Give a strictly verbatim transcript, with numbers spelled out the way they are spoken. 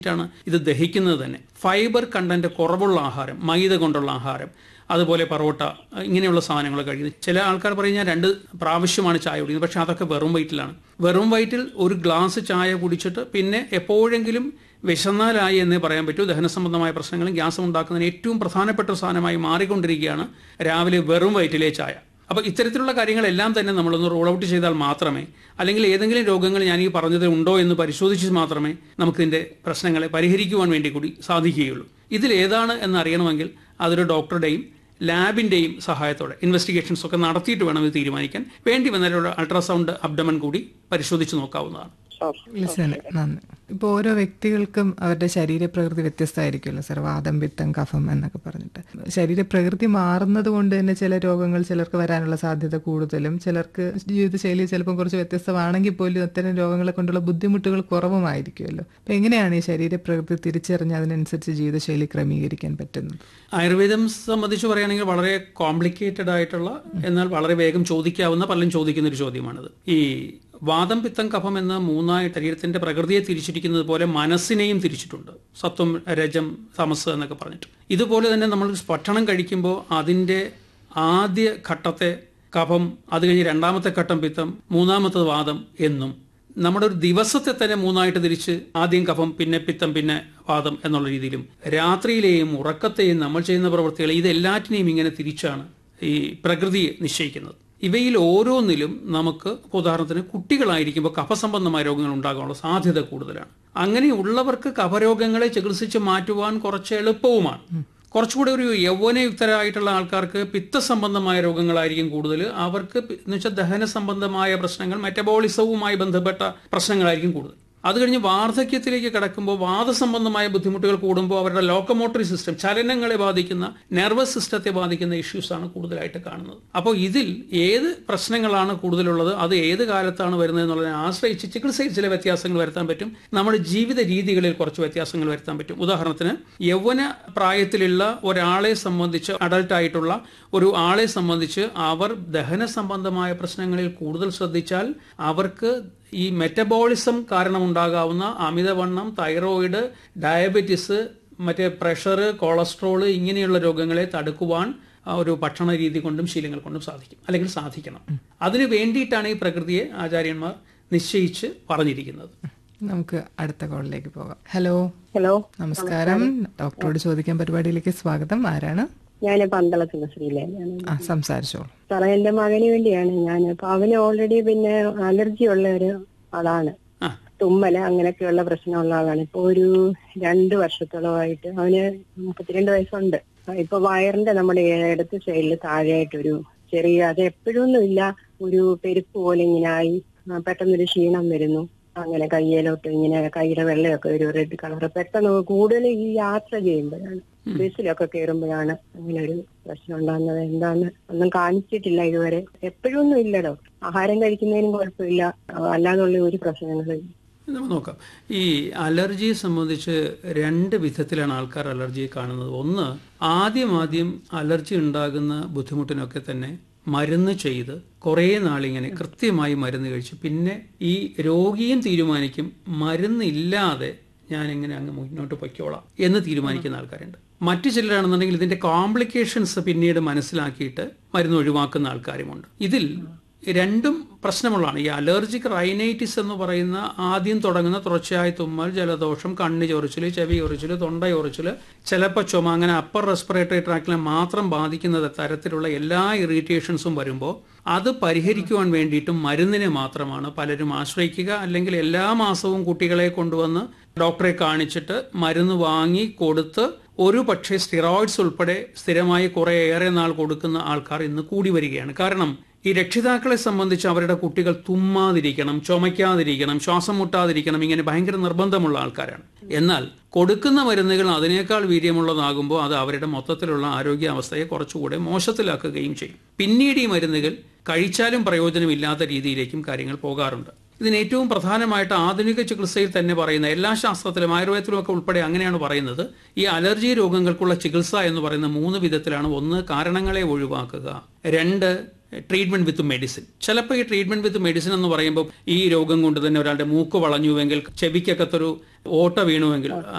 ാണ് ഇത് ദഹിക്കുന്നത് തന്നെ. ഫൈബർ കണ്ടന്റ് കുറവുള്ള ആഹാരം, മൈദ കൊണ്ടുള്ള ആഹാരം, അതുപോലെ പറോട്ട, ഇങ്ങനെയുള്ള സാധനങ്ങൾ കഴിക്കുന്നത്. ചില ആൾക്കാർ പറയും ഞാൻ രണ്ട് പ്രാവശ്യമാണ് ചായ കുടിക്കുന്നത്, പക്ഷെ അതൊക്കെ വെറും വയറ്റിലാണ്. വെറും വയറ്റിൽ ഒരു ഗ്ലാസ് ചായ കുടിച്ചിട്ട് പിന്നെ എപ്പോഴെങ്കിലും വിശന്നാലായി എന്നേ പറയാൻ പറ്റൂ. ദഹന സംബന്ധമായ പ്രശ്നങ്ങളും ഗ്യാസും ഉണ്ടാക്കുന്നതിന് ഏറ്റവും പ്രധാനപ്പെട്ട സാധനമായി മാറിക്കൊണ്ടിരിക്കുകയാണ് രാവിലെ വെറും വയറ്റിലെ ചായ. അപ്പോൾ ഇത്തരത്തിലുള്ള കാര്യങ്ങളെല്ലാം തന്നെ നമ്മളൊന്ന് റോൾ ഔട്ട് ചെയ്താൽ മാത്രമേ, അല്ലെങ്കിൽ ഏതെങ്കിലും രോഗങ്ങൾ ഞാൻ ഈ പറഞ്ഞത് ഉണ്ടോ എന്ന് പരിശോധിച്ച് മാത്രമേ നമുക്കിതിൻ്റെ പ്രശ്നങ്ങളെ പരിഹരിക്കുവാൻ വേണ്ടി കൂടി സാധിക്കുകയുള്ളൂ. ഇതിലേതാണ് എന്നറിയണമെങ്കിൽ അതൊരു ഡോക്ടറുടെയും ലാബിൻ്റെയും സഹായത്തോടെ ഇൻവെസ്റ്റിഗേഷൻസ് ഒക്കെ നടത്തിയിട്ട് വേണം ഇത് തീരുമാനിക്കാൻ. വേണ്ടി വന്നാൽ ഒരു അൾട്രാസൗണ്ട് അബ്ഡമൻ കൂടി പരിശോധിച്ച് നോക്കാവുന്നതാണ്. നന്ദി. ഇപ്പോൾ ഓരോ വ്യക്തികൾക്കും അവരുടെ ശരീരപ്രകൃതി വ്യത്യസ്തമായിരിക്കുമല്ലോ സാർ. വാദം, പിത്തം, കഫം എന്നൊക്കെ പറഞ്ഞിട്ട് ശരീരപ്രകൃതി മാറുന്നത് കൊണ്ട് തന്നെ ചില രോഗങ്ങൾ ചിലർക്ക് വരാനുള്ള സാധ്യത കൂടുതലും, ചിലർക്ക് ജീവിതശൈലി ചിലപ്പോൾ കുറച്ച് വ്യത്യസ്തമാണെങ്കിൽ പോലും അത്തരം രോഗങ്ങളെ കൊണ്ടുള്ള ബുദ്ധിമുട്ടുകൾ കുറവുമായിരിക്കുമല്ലോ. അപ്പം എങ്ങനെയാണ് ഈ ശരീരപ്രകൃതി തിരിച്ചറിഞ്ഞ് അതിനനുസരിച്ച് ജീവിതശൈലി ക്രമീകരിക്കാൻ പറ്റുന്നത്? ആയുർവേദം സംബന്ധിച്ച് പറയുകയാണെങ്കിൽ വളരെ കോംപ്ലിക്കേറ്റഡ് ആയിട്ടുള്ള, എന്നാൽ വളരെ വേഗം ചോദിക്കാവുന്ന, പലരും ചോദിക്കുന്ന ഒരു ചോദ്യമാണിത്. ഈ വാദം, പിത്തം, കഫം എന്ന മൂന്നായി ശരീരത്തിന്റെ പ്രകൃതിയെ തിരിച്ചിരിക്കുന്നത് പോലെ മനസ്സിനെയും തിരിച്ചിട്ടുണ്ട്. സത്വം, രജം, തമസ് എന്നൊക്കെ പറഞ്ഞിട്ട്. ഇതുപോലെ തന്നെ നമ്മൾ ഭക്ഷണം കഴിക്കുമ്പോൾ അതിൻ്റെ ആദ്യ ഘട്ടത്തെ കഫം, അത് കഴിഞ്ഞ് രണ്ടാമത്തെ ഘട്ടം പിത്തം, മൂന്നാമത്തെ വാദം എന്നും, നമ്മുടെ ഒരു ദിവസത്തെ തന്നെ മൂന്നായിട്ട് തിരിച്ച് ആദ്യം കഫം, പിന്നെ പിത്തം, പിന്നെ വാദം എന്നുള്ള രീതിയിലും, രാത്രിയിലെയും ഉറക്കത്തെയും നമ്മൾ ചെയ്യുന്ന പ്രവൃത്തികൾ, ഇതെല്ലാറ്റിനെയും ഇങ്ങനെ തിരിച്ചാണ് ഈ പ്രകൃതി നിശ്ചയിക്കുന്നത്. ഇവയിൽ ഓരോന്നിലും നമുക്ക് ഉദാഹരണത്തിന് കുട്ടികളായിരിക്കുമ്പോൾ കഫസംബന്ധമായ രോഗങ്ങൾ ഉണ്ടാകാനുള്ള സാധ്യത കൂടുതലാണ്. അങ്ങനെയുള്ളവർക്ക് കഫരോഗങ്ങളെ ചികിത്സിച്ച് മാറ്റുവാൻ കുറച്ച് എളുപ്പവുമാണ്. കുറച്ചുകൂടി ഒരു യൗവനയുക്തരായിട്ടുള്ള ആൾക്കാർക്ക് പിത്തസംബന്ധമായ രോഗങ്ങളായിരിക്കും കൂടുതൽ. അവർക്ക് എന്ന് വെച്ചാൽ ദഹന സംബന്ധമായ പ്രശ്നങ്ങൾ, മെറ്റബോളിസവുമായി ബന്ധപ്പെട്ട പ്രശ്നങ്ങളായിരിക്കും കൂടുതൽ. അത് കഴിഞ്ഞ് വാർദ്ധക്യത്തിലേക്ക് കിടക്കുമ്പോൾ വാദസംബന്ധമായ ബുദ്ധിമുട്ടുകൾ കൂടുമ്പോൾ അവരുടെ ലോക്കോമോട്ടറി സിസ്റ്റം, ചലനങ്ങളെ ബാധിക്കുന്ന, നെർവസ് സിസ്റ്റത്തെ ബാധിക്കുന്ന ഇഷ്യൂസാണ് കൂടുതലായിട്ട് കാണുന്നത്. അപ്പോൾ ഇതിൽ ഏത് പ്രശ്നങ്ങളാണ് കൂടുതലുള്ളത്, അത് ഏത് കാലത്താണ് വരുന്നത് എന്നുള്ളതിനെ ആശ്രയിച്ച് ചികിത്സയിൽ ചില വ്യത്യാസങ്ങൾ വരുത്താൻ പറ്റും. നമ്മുടെ ജീവിത രീതികളിൽ കുറച്ച് വ്യത്യാസങ്ങൾ വരുത്താൻ പറ്റും. ഉദാഹരണത്തിന് യൗവന പ്രായത്തിലുള്ള ഒരാളെ സംബന്ധിച്ച്, അഡൾട്ടായിട്ടുള്ള ഒരു ആളെ സംബന്ധിച്ച് അവർ ദഹന സംബന്ധമായ പ്രശ്നങ്ങളിൽ കൂടുതൽ ശ്രദ്ധിച്ചാൽ അവർക്ക് ഈ മെറ്റബോളിസം കാരണമുണ്ടാകാവുന്ന അമിതവണ്ണം, തൈറോയിഡ്, ഡയബറ്റിസ്, മറ്റേ പ്രഷർ, കൊളസ്ട്രോള് ഇങ്ങനെയുള്ള രോഗങ്ങളെ തടുക്കുവാൻ ഒരു ഭക്ഷണ രീതി കൊണ്ടും ശീലങ്ങൾ കൊണ്ടും സാധിക്കും, അല്ലെങ്കിൽ സാധിക്കണം. അതിനു വേണ്ടിയിട്ടാണ് ഈ പ്രകൃതിയെ ആചാര്യന്മാർ നിശ്ചയിച്ച് പറഞ്ഞിരിക്കുന്നത്. നമുക്ക് അടുത്ത കോളിലേക്ക് പോകാം. ഹലോ ഹലോ നമസ്കാരം. ഡോക്ടറോട് ചോദിക്കാൻ പരിപാടിയിലേക്ക് സ്വാഗതം. ആരാണ്? ഞാൻ പന്തളത്തുള്ള ശ്രീലയാണ്. സംസാരിച്ചോളൂ സാറേ, എന്റെ മകന് വേണ്ടിയാണ് ഞാൻ. അപ്പൊ അവന് ഓൾറെഡി പിന്നെ അലർജി ഉള്ള ഒരു ആളാണ്. തുമ്മല് അങ്ങനെയൊക്കെയുള്ള പ്രശ്നമുള്ള ആളാണ്. ഇപ്പൊ ഒരു രണ്ട് വർഷത്തോളമായിട്ട് അവന് മുപ്പത്തിരണ്ട് വയസ്സുണ്ട്. ഇപ്പൊ വയറിന്റെ നമ്മുടെ ഇടത്ത് സൈഡിൽ താഴെയായിട്ടൊരു ചെറിയ, അത് എപ്പോഴൊന്നും ഇല്ല, ഒരു പെരുപ്പ് പോലെ ഇങ്ങനെ ആയി പെട്ടെന്നൊരു ക്ഷീണം വരുന്നു. അങ്ങനെ കയ്യിലോട്ട് ഇങ്ങനെ കൈയുടെ വെള്ളയൊക്കെ ഒരു റെഡ് കളർ. പെട്ടെന്ന് കൂടുതൽ ഈ യാത്ര ചെയ്യുമ്പോഴാണ്, ബസ്സിലൊക്കെ കയറുമ്പോഴാണ് അങ്ങനെ ഒരു പ്രശ്നം ഉണ്ടാകുന്നത്. എന്താന്ന് ഒന്നും കാണിച്ചിട്ടില്ല ഇതുവരെ. എപ്പോഴൊന്നും ഇല്ല ഡോക്ടർ. ആഹാരം കഴിക്കുന്നതിനും കുഴപ്പമില്ല, അല്ലാതുള്ള ഒരു പ്രശ്നങ്ങളും. നമുക്ക് നോക്കാം. ഈ അലർജിയെ സംബന്ധിച്ച് രണ്ട് വിധത്തിലാണ് ആൾക്കാർ അലർജിയെ കാണുന്നത്. ഒന്ന്, ആദ്യം ആദ്യം അലർജി ഉണ്ടാകുന്ന ബുദ്ധിമുട്ടിനൊക്കെ തന്നെ മരുന്ന് ചെയ്ത് കുറേ നാളിങ്ങനെ കൃത്യമായി മരുന്ന് കഴിച്ച് പിന്നെ ഈ രോഗിയും തീരുമാനിക്കും മരുന്നില്ലാതെ ഞാൻ എങ്ങനെ അങ്ങ് മുന്നോട്ട് പൊയ്ക്കോളാം എന്ന് തീരുമാനിക്കുന്ന ആൾക്കാരുണ്ട്. മറ്റു ചിലരാണെന്നുണ്ടെങ്കിൽ ഇതിന്റെ കോംപ്ലിക്കേഷൻസ് പിന്നീട് മനസ്സിലാക്കിയിട്ട് മരുന്ന് ഒഴിവാക്കുന്ന ആൾക്കാരുമുണ്ട്. ഇതിൽ രണ്ടും പ്രശ്നമുള്ളതാണ്. ഈ അലർജിക് റൈനൈറ്റിസ് എന്ന് പറയുന്ന ആദ്യം തുടങ്ങുന്ന തുടർച്ചയായ തുമ്മൽ, ജലദോഷം, കണ്ണ് ചൊറിച്ചിൽ, ചെവി ചൊറിച്ചിൽ, തൊണ്ട ചൊറിച്ചിൽ, ചിലപ്പോൾ ചുമ, അങ്ങനെ അപ്പർ റെസ്പിറേറ്ററി ട്രാക്റ്റിനെ മാത്രം ബാധിക്കുന്ന തരത്തിലുള്ള എല്ലാ ഇറിറ്റേഷൻസും വരുമ്പോൾ അത് പരിഹരിക്കുവാൻ വേണ്ടിയിട്ടും മരുന്നിനെ മാത്രമാണ് പലരും ആശ്രയിക്കുക. അല്ലെങ്കിൽ എല്ലാ മാസവും കുട്ടികളെ കൊണ്ടുവന്ന് ഡോക്ടറെ കാണിച്ചിട്ട് മരുന്ന് വാങ്ങി കൊടുത്ത് ഒരു പക്ഷേ സ്റ്റിറോയിഡ്സ് ഉൾപ്പെടെ സ്ഥിരമായി കുറേ ഏറെ നാൾ കൊടുക്കുന്ന ആൾക്കാർ ഇന്ന് കൂടി വരികയാണ്. കാരണം ഈ രക്ഷിതാക്കളെ സംബന്ധിച്ച് അവരുടെ കുട്ടികൾ തുമ്മാതിരിക്കണം, ചുമയ്ക്കാതിരിക്കണം, ശ്വാസം മുട്ടാതിരിക്കണം, ഇങ്ങനെ ഭയങ്കര നിർബന്ധമുള്ള ആൾക്കാരാണ്. എന്നാൽ കൊടുക്കുന്ന മരുന്നുകൾ അതിനേക്കാൾ വീര്യമുള്ളതാകുമ്പോൾ അത് അവരുടെ മൊത്തത്തിലുള്ള ആരോഗ്യാവസ്ഥയെ കുറച്ചുകൂടെ മോശത്തിലാക്കുകയും ചെയ്യും. പിന്നീട് ഈ മരുന്നുകൾ കഴിച്ചാലും പ്രയോജനമില്ലാത്ത രീതിയിലേക്കും കാര്യങ്ങൾ പോകാറുണ്ട്. ഇതിന് ഏറ്റവും പ്രധാനമായിട്ട് ആധുനിക ചികിത്സയിൽ തന്നെ പറയുന്ന, എല്ലാ ശാസ്ത്രത്തിലും ആയുർവേദത്തിലും ഒക്കെ ഉൾപ്പെടെ അങ്ങനെയാണ് പറയുന്നത്, ഈ അലർജി രോഗങ്ങൾക്കുള്ള ചികിത്സ എന്ന് പറയുന്ന മൂന്ന് വിധത്തിലാണ്. ഒന്ന്, കാരണങ്ങളെ ഒഴിവാക്കുക. രണ്ട്, ട്രീറ്റ്മെന്റ് വിത്ത് മെഡിസിൻ. ചിലപ്പോൾ ഈ ട്രീറ്റ്മെന്റ് വിത്ത് മെഡിസിൻ എന്ന് പറയുമ്പോൾ ഈ രോഗം കൊണ്ട് തന്നെ ഒരാളുടെ മൂക്ക് വളഞ്ഞുവെങ്കിൽ, ചെവിക്കകത്തൊരു ഓട്ട വീണുവെങ്കിൽ